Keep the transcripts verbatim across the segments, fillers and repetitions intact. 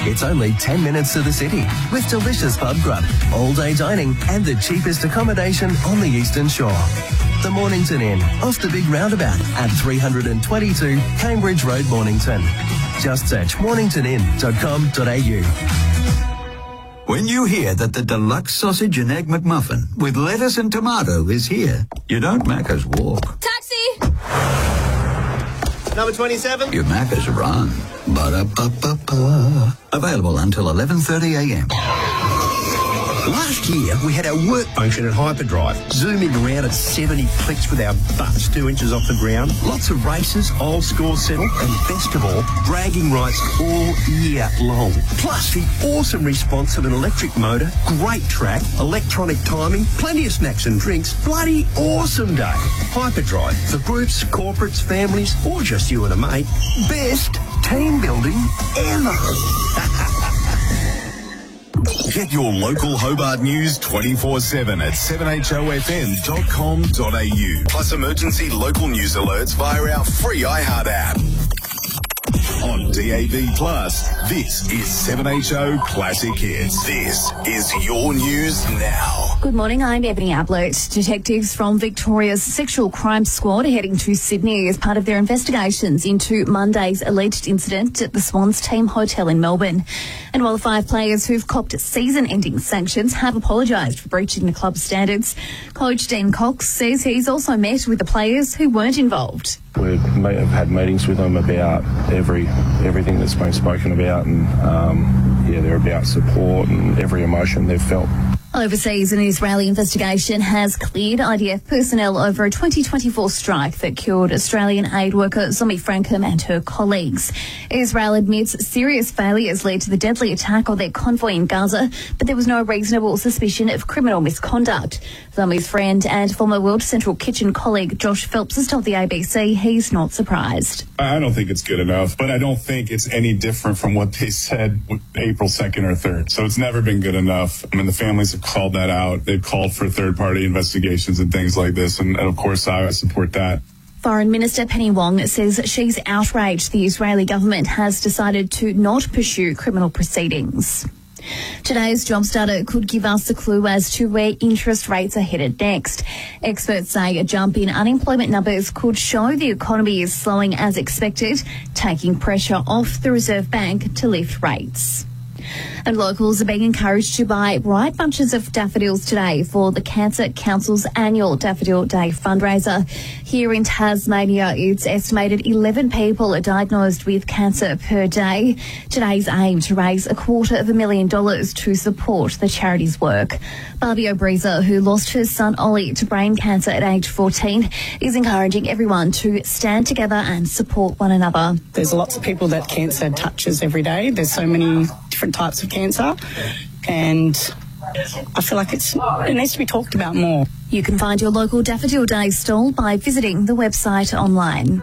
It's only ten minutes to the city with delicious pub grub, all-day dining and the cheapest accommodation on the Eastern Shore. The Mornington Inn, off the big roundabout at three twenty-two Cambridge Road, Mornington. Just search mornington inn dot com dot a u. When you hear that the deluxe sausage and egg McMuffin with lettuce and tomato is here, you don't Macca's walk. Taxi! Number twenty-seven. You Macca's run. Ba-da-ba-ba-ba. Available until eleven thirty a m. Last year, we had our work function at Hyperdrive, zooming around at seventy clicks with our butts two inches off the ground. Lots of races, old score settle, and best of all, bragging rights all year long. Plus, the awesome response of an electric motor, great track, electronic timing, plenty of snacks and drinks. Bloody awesome day. Hyperdrive, for groups, corporates, families, or just you and a mate. Best team building ever. Get your local Hobart news twenty-four seven at seven h o f m dot com dot a u. Plus emergency local news alerts via our free iHeart app. On D A B Plus, this is seven H O Classic Hits. This is your news now. Good morning, I'm Ebony Ablett. Detectives from Victoria's Sexual Crime Squad are heading to Sydney as part of their investigations into Monday's alleged incident at the Swans Team Hotel in Melbourne. And while the five players who've copped season-ending sanctions have apologised for breaching the club's standards, Coach Dean Cox says he's also met with the players who weren't involved. We may have had meetings with them about every everything that's been spoken about, and um, yeah, they're about support and every emotion they've felt. Overseas, an Israeli investigation has cleared I D F personnel over a twenty twenty-four strike that killed Australian aid worker Zomi Frankham and her colleagues. Israel admits serious failures led to the deadly attack on their convoy in Gaza, but there was no reasonable suspicion of criminal misconduct. Zomi's friend and former World Central Kitchen colleague Josh Phelps has told the A B C he's not surprised. I don't think it's good enough, but I don't think it's any different from what they said April second or third. So it's never been good enough. I mean, the families have called that out. They've called for third-party investigations and things like this, and, and of course I support that. Foreign Minister Penny Wong says she's outraged the Israeli government has decided to not pursue criminal proceedings. Today's jobs data could give us a clue as to where interest rates are headed next. Experts say a jump in unemployment numbers could show the economy is slowing as expected, taking pressure off the Reserve Bank to lift rates. And locals are being encouraged to buy bright bunches of daffodils today for the Cancer Council's annual Daffodil Day fundraiser. Here in Tasmania, it's estimated eleven people are diagnosed with cancer per day. Today's aim to raise a quarter of a million dollars to support the charity's work. Barbie O'Breza, who lost her son Ollie to brain cancer at age fourteen, is encouraging everyone to stand together and support one another. There's lots of people that cancer touches every day. There's so many different types of cancer, and I feel like it's it needs to be talked about more. You can find your local Daffodil Day stall by visiting the website online.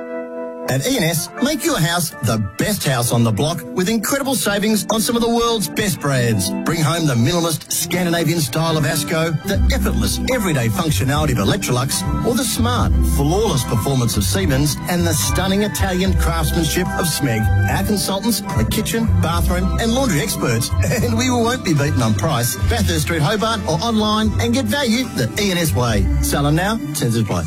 At E and S, make your house the best house on the block with incredible savings on some of the world's best brands. Bring home the minimalist Scandinavian style of Asco, the effortless everyday functionality of Electrolux, or the smart, flawless performance of Siemens, and the stunning Italian craftsmanship of Smeg. Our consultants are kitchen, bathroom and laundry experts, and we won't be beaten on price. Bathurst Street, Hobart, or online and get value the E and S way. Selling now, terms apply.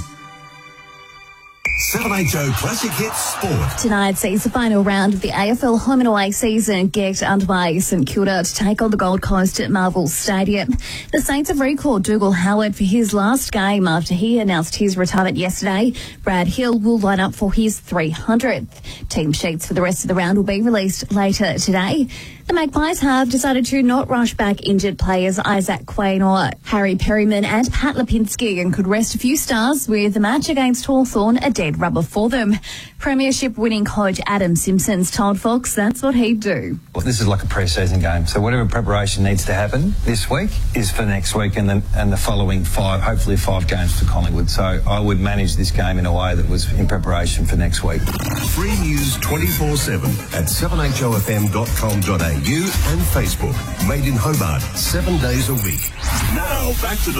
seven H O Classic Hits Sport. Tonight sees the final round of the A F L home and away season get underway. St Kilda to take on the Gold Coast at Marvel Stadium. The Saints have recalled Dougal Howard for his last game after he announced his retirement yesterday. Brad Hill will line up for his three hundredth. Team sheets for the rest of the round will be released later today. The Magpies have decided to not rush back injured players Isaac Quain or Harry Perryman and Pat Lipinski, and could rest a few stars with the match against Hawthorn a dead rubber for them. Premiership winning coach Adam Simpson's told Fox that's what he'd do. Well, this is like a pre-season game, so whatever preparation needs to happen this week is for next week and the, and the following five, hopefully five games for Collingwood. So I would manage this game in a way that was in preparation for next week. Free news twenty-four seven at seven h o f m dot com dot a u and Facebook. Made in Hobart, seven days a week. Now back to the